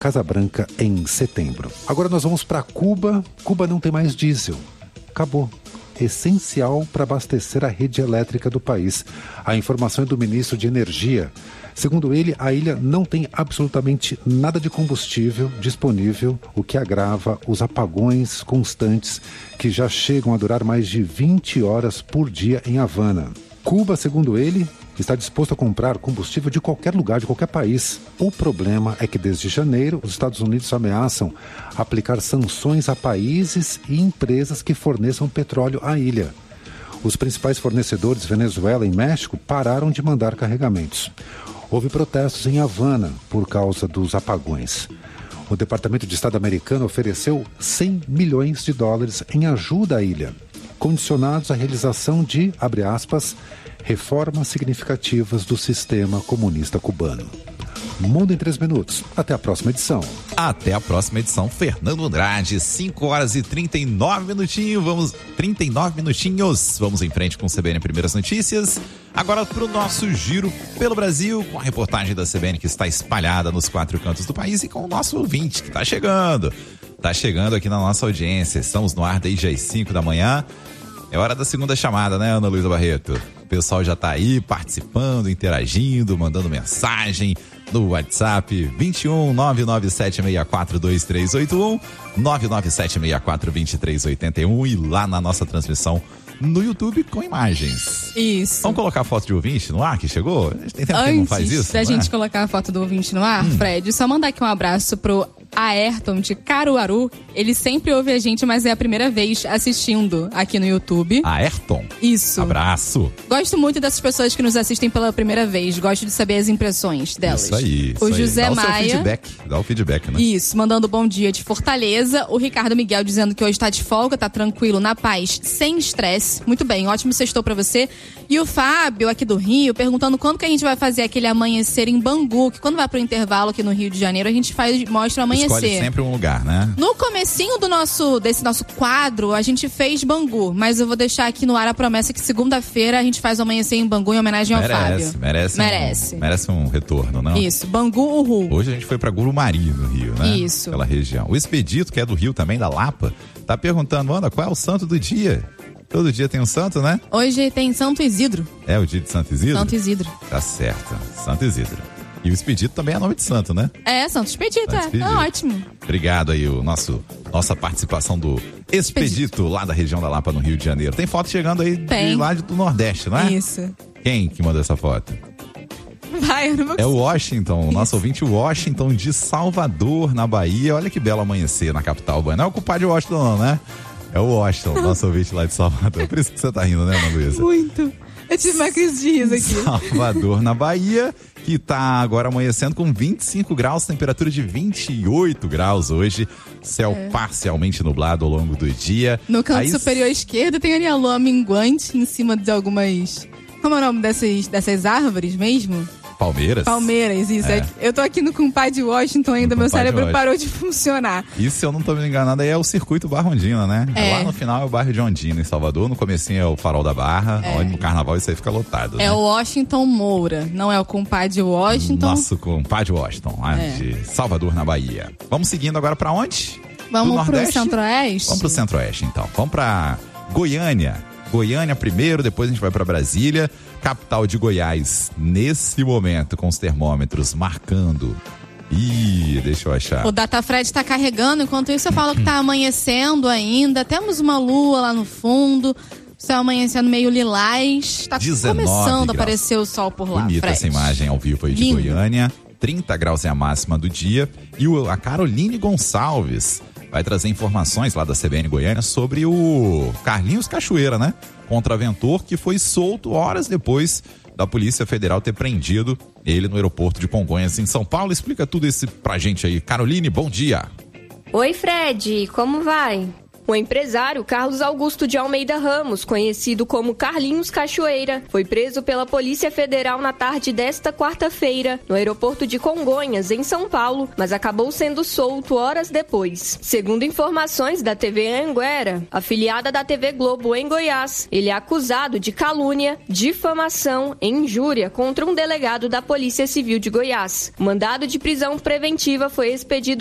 Casa Branca em setembro. Agora nós vamos para Cuba. Cuba não tem mais diesel. Acabou. Essencial para abastecer a rede elétrica do país. A informação é do ministro de Energia. Segundo ele, a ilha não tem absolutamente nada de combustível disponível, o que agrava os apagões constantes que já chegam a durar mais de 20 horas por dia em Havana. Cuba, segundo ele, está disposto a comprar combustível de qualquer lugar, de qualquer país. O problema é que desde janeiro os Estados Unidos ameaçam aplicar sanções a países e empresas que forneçam petróleo à ilha. Os principais fornecedores, Venezuela e México, pararam de mandar carregamentos. Houve protestos em Havana por causa dos apagões. O Departamento de Estado americano ofereceu 100 milhões de dólares em ajuda à ilha, condicionados à realização de, abre aspas, reformas significativas do sistema comunista cubano. Mundo em 3 minutos. Até a próxima edição. Até a próxima edição. Fernando Andrade, 5 horas e 39 minutinhos. 39 minutinhos. Vamos em frente com o CBN Primeiras Notícias. Agora para o nosso giro pelo Brasil, com a reportagem da CBN que está espalhada nos 4 cantos do país e com o nosso ouvinte que está chegando. Está chegando aqui na nossa audiência. Estamos no ar desde as 5 da manhã. É hora da segunda chamada, né, Ana Luísa Barreto? O pessoal já está aí participando, interagindo, mandando mensagem no WhatsApp 21 997642381, 997642381 e lá na nossa transmissão no YouTube com imagens. Isso. Vamos colocar a foto de ouvinte no ar que chegou? Tem tempo que não faz isso? Antes da gente colocar a foto do ouvinte no ar, Fred, só mandar aqui um abraço pro Ayrton de Caruaru. Ele sempre ouve a gente, mas é a primeira vez assistindo aqui no YouTube. Ayrton? Isso. Abraço. Gosto muito dessas pessoas que nos assistem pela primeira vez. Gosto de saber as impressões delas. Isso aí. O José Maia. Dá o feedback, né? Isso, mandando bom dia de Fortaleza. O Ricardo Miguel dizendo que hoje tá de folga, tá tranquilo, na paz, sem estresse. Muito bem, ótimo sextou pra você. E o Fábio, aqui do Rio, perguntando quando que a gente vai fazer aquele amanhecer em Bangu, que quando vai pro intervalo aqui no Rio de Janeiro, a gente mostra o amanhecer. Escolhe sempre um lugar, né? No comecinho desse nosso quadro, a gente fez Bangu, mas eu vou deixar aqui no ar a promessa que segunda-feira a gente faz o amanhecer em Bangu em homenagem ao Fábio. Merece um retorno, não? Isso, Bangu, Uhul. Hoje a gente foi pra Gurumari, no Rio, né? Isso. Aquela região. O Expedito, que é do Rio também, da Lapa, tá perguntando, Ana, qual é o santo do dia? Todo dia tem um santo, né? Hoje tem Santo Isidro. É o dia de Santo Isidro? Santo Isidro. Tá certo, Santo Isidro. E o Expedito também é nome de santo, né? É, Santo Expedito, ótimo. Obrigado aí, nossa participação do Expedito, lá da região da Lapa, no Rio de Janeiro. Tem foto chegando aí de lá do Nordeste, não é? Isso. Quem que mandou essa foto? Eu não vou É o Washington, o nosso ouvinte Washington de Salvador, na Bahia. Olha que belo amanhecer na capital. Não é o culpado de Washington não, né? É o Washington, nosso ouvinte lá de Salvador. Por isso que você tá rindo, né, Ana Luísa? Muito. Eu tive uma crise de riso aqui. Salvador, na Bahia, que tá agora amanhecendo com 25 graus, temperatura de 28 graus hoje. Céu parcialmente nublado ao longo do dia. No canto superior esquerdo tem ali a lua minguante em cima de algumas... Como é o nome dessas árvores mesmo? Palmeiras, isso. Eu tô aqui no compadre Washington ainda, meu cérebro parou de funcionar. E se eu não tô me enganando, aí é o circuito Barra Ondina, né? Lá no final é o bairro de Ondina, em Salvador. No comecinho é o Farol da Barra. No carnaval isso aí fica lotado. É, né? O Washington Moura, não é o compadre Washington. Nosso compadre Washington, lá de Salvador, na Bahia. Vamos seguindo agora pra onde? Vamos pro Centro-Oeste? Vamos pro Centro-Oeste, então. Vamos pra Goiânia. Goiânia primeiro, depois a gente vai para Brasília, capital de Goiás, nesse momento, com os termômetros marcando. Deixa eu achar. O Datafred tá carregando, enquanto isso eu falo que tá amanhecendo ainda, temos uma lua lá no fundo, céu amanhecendo meio lilás, tá começando a aparecer o sol por lá. Bonita essa imagem ao vivo aí de Goiânia, 30 graus é a máxima do dia, e a Caroline Gonçalves vai trazer informações lá da CBN Goiânia sobre o Carlinhos Cachoeira, né? Contraventor que foi solto horas depois da Polícia Federal ter prendido ele no aeroporto de Congonhas, em São Paulo. Explica tudo isso pra gente aí. Caroline, bom dia. Oi, Fred, como vai? O empresário Carlos Augusto de Almeida Ramos, conhecido como Carlinhos Cachoeira, foi preso pela Polícia Federal na tarde desta quarta-feira, no aeroporto de Congonhas, em São Paulo, mas acabou sendo solto horas depois. Segundo informações da TV Anhanguera, afiliada da TV Globo em Goiás, ele é acusado de calúnia, difamação e injúria contra um delegado da Polícia Civil de Goiás. O mandado de prisão preventiva foi expedido